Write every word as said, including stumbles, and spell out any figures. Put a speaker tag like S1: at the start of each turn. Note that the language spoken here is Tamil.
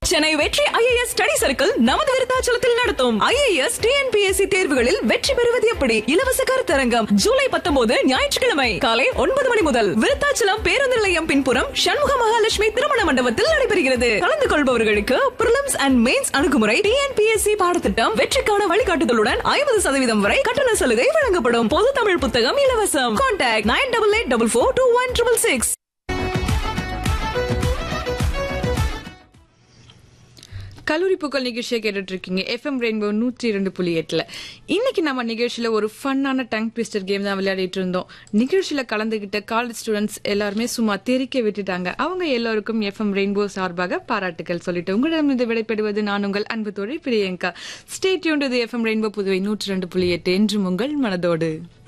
S1: சென்னை வெற்றி ஐஏஎஸ் ஸ்டடி சர்க்கிள் நமது விருத்தாச்சலத்தில் நடத்தும் ஐஏஎஸ் டிஎன்பிஎஸ்சி தேர்வுகளில் வெற்றி பெறுவது எப்படி இலவச கருத்தரங்கம் ஜூலை பத்தொன்பது ஞாயிற்றுக்கிழமை காலை ஒன்பது மணி முதல் விருத்தாச்சலம் பேருந்து நிலையம் பின்புறம் சண்முக மகாலட்சுமி திருமண மண்டபத்தில் நடைபெறுகிறது. கலந்து கொள்பவர்களுக்கு பிரிலிம்ஸ் அண்ட் மெயின்ஸ் அணுகுமுறை, டிஎன்பிஎஸ்சி பாடத்திட்டம், வெற்றிக்கான வழிகாட்டுதலுடன் ஐம்பது சதவீதம் வரை கட்டண சலுகை வழங்கப்படும். பொது தமிழ் புத்தகம் இலவசம். Contact nine double eight double four two one triple six.
S2: கல்லூரி பூக்கள் நிகழ்ச்சியை கேட்டுட்டு இருக்கீங்க எஃப்எம் ரெயின்போ நூற்றி இரண்டு புள்ளி எட்டுல. இன்னைக்கு நம்ம நிகழ்ச்சியில ஒரு ஃபன்னான டங் ட்விஸ்டர் கேம் தான் விளையாடிட்டு இருந்தோம். நிகழ்ச்சியில கலந்துகிட்ட காலேஜ் ஸ்டூடெண்ட்ஸ் எல்லாருமே சும்மா தெரிக்க விட்டுட்டாங்க. அவங்க எல்லாருக்கும் எஃப்எம் ரெயின்போ சார்பாக பாராட்டுகள் சொல்லிட்டு உங்களிடம் இருந்து விடைபெறுவது நான் உங்கள் அன்பு தோழி Priyanka. Stay tuned with FM rainbow Puduvai நூற்றி இரண்டு புள்ளி எட்டு என்றும் உங்கள் மனதோடு.